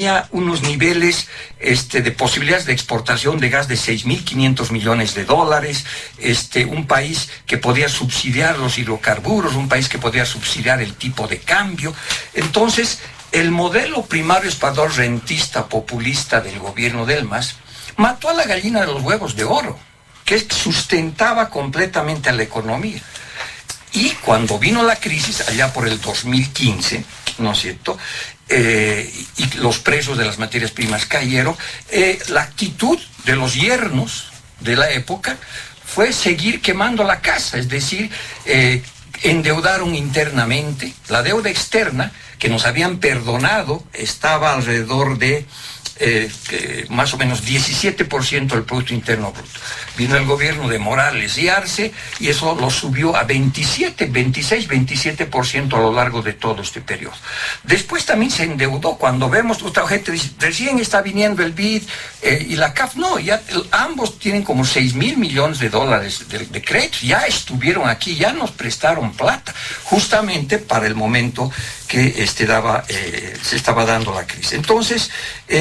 tenía unos niveles de posibilidades de exportación de gas de 6.500 millones de dólares, un país que podía subsidiar los hidrocarburos, un país que podía subsidiar el tipo de cambio. Entonces, el modelo primario exportador rentista populista del gobierno del MAS mató a la gallina de los huevos de oro, que sustentaba completamente a la economía. Y cuando vino la crisis, allá por el 2015, ¿no es cierto?, y los precios de las materias primas cayeron, la actitud de los yernos de la época fue seguir quemando la casa, es decir, endeudaron internamente. La deuda externa que nos habían perdonado estaba alrededor de más o menos 17% del Producto Interno Bruto. Vino el gobierno de Morales y Arce y eso lo subió a 27% a lo largo de todo este periodo. Después también se endeudó. Cuando vemos, otra gente dice, recién está viniendo el BID y la CAF. No, ya ambos tienen como 6.000 millones de dólares de créditos. Ya estuvieron aquí, ya nos prestaron plata, justamente para el momento que se estaba dando la crisis. Entonces,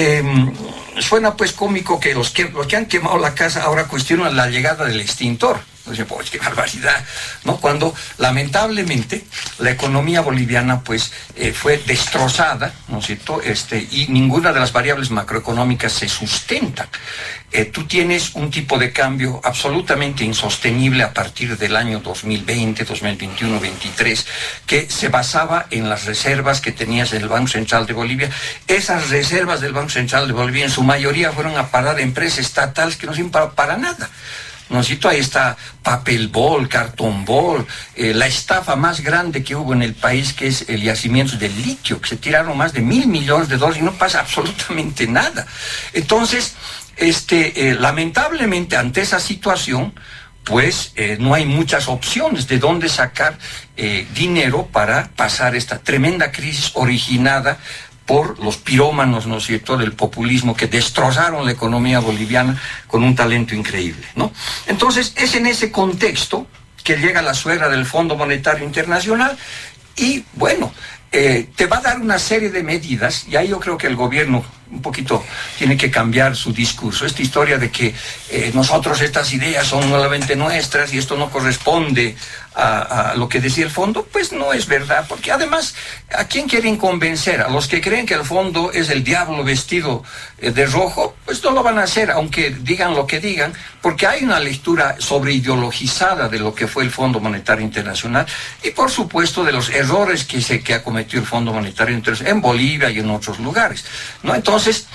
suena pues cómico que los que han quemado la casa ahora cuestionan la llegada del extintor. Entonces, pues qué barbaridad, ¿no? Cuando lamentablemente la economía boliviana pues fue destrozada, ¿no es cierto? Y ninguna de las variables macroeconómicas se sustenta. Tú tienes un tipo de cambio absolutamente insostenible a partir del año 2020, 2021, 2023, que se basaba en las reservas que tenías en el Banco Central de Bolivia. Esas reservas del Banco Central de Bolivia en su mayoría fueron a parar a empresas estatales que no sirven para nada. ¿No es cierto? Ahí está Papel Bol, Cartón Bol, la estafa más grande que hubo en el país, que es el yacimiento del litio, que se tiraron más de 1.000 millones de dólares y no pasa absolutamente nada. Entonces, lamentablemente ante esa situación, pues no hay muchas opciones de dónde sacar dinero para pasar esta tremenda crisis originada por los pirómanos, ¿no es cierto?, del populismo que destrozaron la economía boliviana con un talento increíble, ¿no? Entonces, es en ese contexto que llega la suegra del Fondo Monetario Internacional y, bueno, te va a dar una serie de medidas, y ahí yo creo que el gobierno un poquito tiene que cambiar su discurso. Esta historia de que nosotros estas ideas son nuevamente nuestras y esto no corresponde a lo que decía el fondo, pues no es verdad, porque además, ¿a quién quieren convencer? A los que creen que el fondo es el diablo vestido de rojo, pues no lo van a hacer, aunque digan lo que digan, porque hay una lectura sobreideologizada de lo que fue el Fondo Monetario Internacional y, por supuesto, de los errores que ha cometido el Fondo Monetario Internacional en Bolivia y en otros lugares, ¿no? Entonces,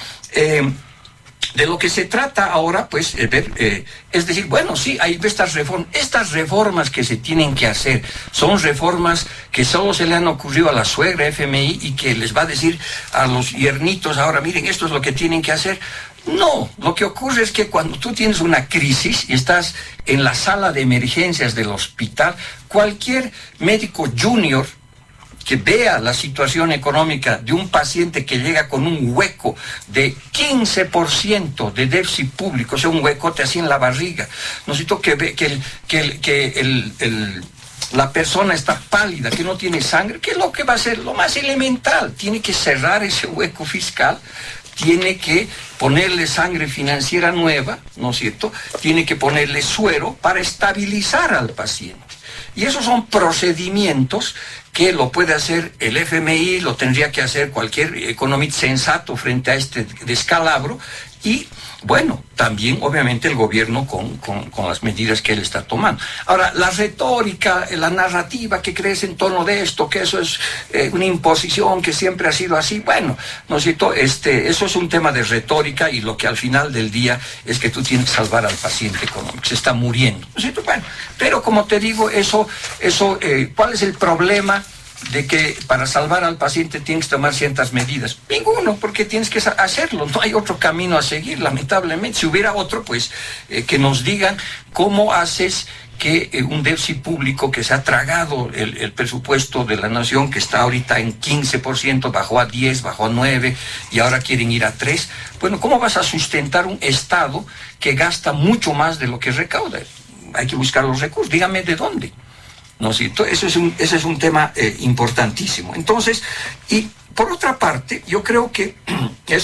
de lo que se trata ahora, pues, es decir, bueno, sí, hay estas reformas que se tienen que hacer, son reformas que solo se le han ocurrido a la suegra FMI y que les va a decir a los yernitos ahora, miren, esto es lo que tienen que hacer. No, lo que ocurre es que cuando tú tienes una crisis y estás en la sala de emergencias del hospital, cualquier médico junior que vea la situación económica de un paciente que llega con un hueco de 15% de déficit público, o sea, un huecote así en la barriga, necesito que ve la persona está pálida, que no tiene sangre, ¿qué es lo que va a hacer? Lo más elemental, tiene que cerrar ese hueco fiscal, tiene que ponerle sangre financiera nueva, ¿no es cierto? Tiene que ponerle suero para estabilizar al paciente. Y esos son procedimientos que lo puede hacer el FMI, lo tendría que hacer cualquier economista sensato frente a este descalabro y, bueno, también obviamente el gobierno con las medidas que él está tomando. Ahora, la retórica, la narrativa que crece en torno de esto, que eso es una imposición, que siempre ha sido así, bueno, ¿no es cierto? Eso es un tema de retórica y lo que al final del día es que tú tienes que salvar al paciente económico, se está muriendo, ¿no es cierto? Bueno, pero como te digo, ¿cuál es el problema de que para salvar al paciente tienes que tomar ciertas medidas? Ninguno, porque tienes que hacerlo, no hay otro camino a seguir, lamentablemente. Si hubiera otro, pues que nos digan cómo haces que un déficit público que se ha tragado el presupuesto de la nación, que está ahorita en 15%, bajó a 10, bajó a 9 y ahora quieren ir a 3. Bueno, ¿cómo vas a sustentar un Estado que gasta mucho más de lo que recauda? Hay que buscar los recursos, dígame de dónde. ¿No es cierto? Ese es un tema importantísimo. Entonces, y por otra parte, yo creo que